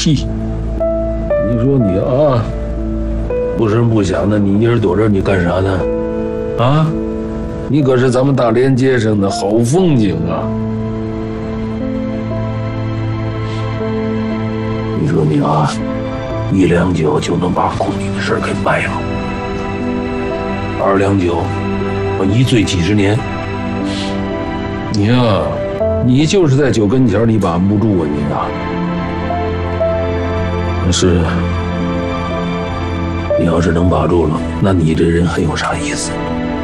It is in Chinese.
屁！你说你啊，不声不响的，你一人躲这儿，你干啥呢？啊，你可是咱们大连街上的好风景啊！你说你啊，1两酒就能把宫女的事给卖了，2两酒，一醉几十年。你呀，你就是在酒跟前，你把不住啊你啊！但是，你要是能把住了，那你这人还有啥意思？